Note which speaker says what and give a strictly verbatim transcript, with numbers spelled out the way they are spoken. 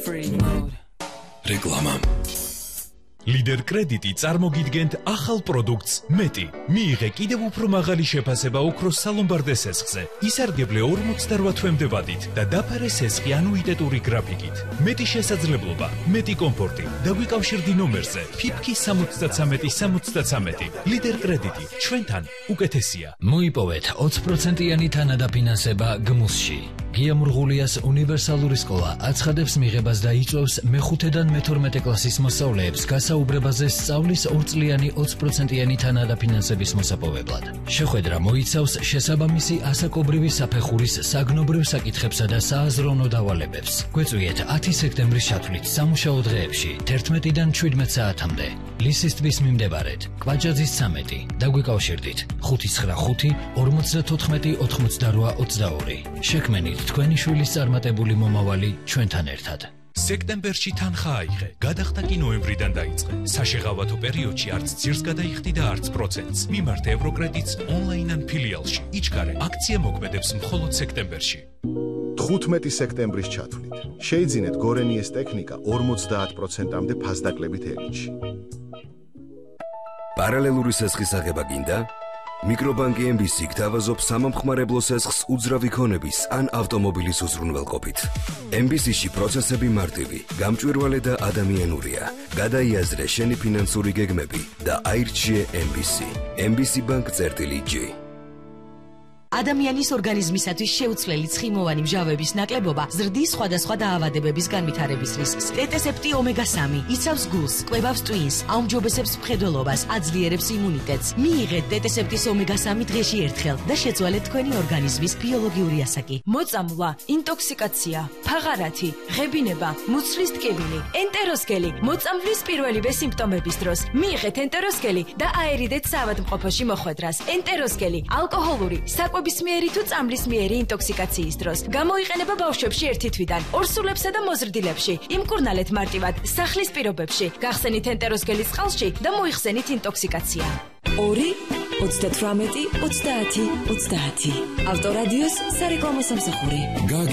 Speaker 1: free mode.
Speaker 2: რეკლამა. Lider კრედიტი წარმოგიდგენთ ახალ პროდუქტს მეტი. მიიღე კიდევ უფრო მაღალი შეფასება ოქროს სალომბარდე სესხზე. ისარგებლე ორმოცდაოთხ თვემდე ვადით და დაფარე სესხი ანუიტეტური გრაფიკით. მეტი შესაძლებლობა, მეტი კომფორტი. დაგვიკავშირდი ნომერზე ფიფკი სამოცდათრამეტი სამოცდათრამეტი. Lider კრედიტი ჩვენთან უკეთესია.
Speaker 3: მოიპოვეთ ოცი პროცენტიანი თანადაფინანსება გმუსში. გია მურღულიას უნივერსალური სკოლა აცხადებს მიღებას და იწვევს მეხუთედან მეთორმეტე კლასის მოსწავლეებს გასაუბრებაზე სწავლის ორწლიანი ოცი პროცენტიანი თანადაფინანსების მოსაპოვებლად. შეხვედრა მოიცავს შესაბამისი ასაკობრივი საფეხურის საგნობრივ საკითხებსა და სააზროვნო დავალებებს. გვეწვიეთ ათი სექტემბრის ჩათვლით სამუშაო დღეებში თერთმეტიდან შვიდმეტ საათამდე. ლისის ტბის მიმდებარედ, კვაჯაძის ცამეტი. დაგვიკავშირდით ხუთი ცხრა ხუთი ორმოცდათოთხმეტი ოთხმოცდარვა ოცდაორი. შექმენით თქვენი შვილის წარმატებული მომავალი ჩვენთან ერთად.
Speaker 2: სექტემბერში თანხა აიღე, გადახდა კი ნოემბრიდან დაიწყე. საშეღავათო პერიოდში არც ძირს გადაიხდი და არც პროცენტს. მიმართე ევროკრედიტს ონლაინ ან ფილიალში. იჩქარე, აქცია მოქმედებს მხოლოდ სექტემბერში.
Speaker 4: თხუთმეტი სექტემბრის ჩათვლით. შეიძინეთ გორენიეს ტექნიკა ორმოცდაათ პროცენტამდე ფასდაკლებით ელინში.
Speaker 5: პარალელური სესხის აღება გინდა? მიკრობანკი ემ ბი სი გთავაზობს სამომხმარებლო სესხს უძრავი ქონების ან ავტომობილის უზრუნველყოფით. ემ ბი სი-ში პროცესები მარტივი, გამჭვირვალე და ადამიანურია. გადაიაზრე შენი ფინანსური გეგმები და აირჩიე ემ ბი სი. ემ ბი სი ბანკ წერტილი ჯი.
Speaker 6: ადამიანის ორგანიზმისათვის შეუცვლელი ცხიმოვანი მჟავების ნაკლებობა ზრდის სხვადასხვა დაავადებების განვითარების რისკს. ტეტესეპტი ომეგა სამი იცავს გულს, კვებავს ტვინს, აუმჯობესებს მხედველობას, აძლიერებს იმუნიტეტს. მიიღეთ ტეტესეპტის ომეგა სამი დღეში ერთხელ და შეცვალეთ თქვენი ორგანიზმის ბიოლოგიური ასაკი.
Speaker 7: მოწამვლა, ინტოქსიკაცია, ფაღარათი, ღებინება, მუცლის ტკივილი, ენტეროსკელი, მოწამვლის პირველივე სიმპტომების დროს. მიიღეთ ენტეროსკელი და აერიდეთ საავადმყოფოში მოხვედრას. ენტეროსკელი, ალკოჰოლური, საკვებისმიერი თუ წამლისმიერი ინტოქსიკაციის დროს. გამოიყენება ბავშვებში ერთი თვიდან, ორსულებსა და მოზრდილებში. იმკურნალეთ მარტივად სახლის პირობებში. გახსენით ენტეროსკელის წყალში და მოიხსენით ინტოქსიკაცია.
Speaker 1: ორი ოცდათვრამეტი ოცდაათი ოცდაათი. ავტორადიოს სარეკლამო სამსახური.